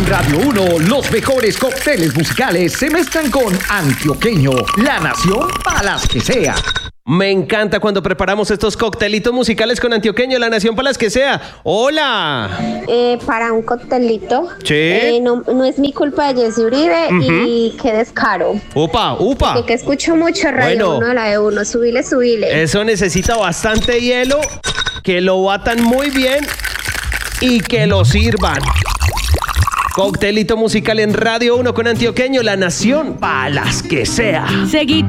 En Radio 1, los mejores cócteles musicales se mezclan con Antioqueño, la nación para las que sea. Me encanta cuando preparamos estos coctelitos musicales con Antioqueño, la nación para las que sea. ¡Hola! Para un coctelito. Sí. No es mi culpa de Jessy Uribe y qué descaro. ¡Upa! Porque escucho mucho Radio 1, la de 1. Subile. Eso necesita bastante hielo, que lo batan muy bien y que lo sirvan. Coctelito musical en Radio 1 con Antioqueño, la nación para las que sea. Seguí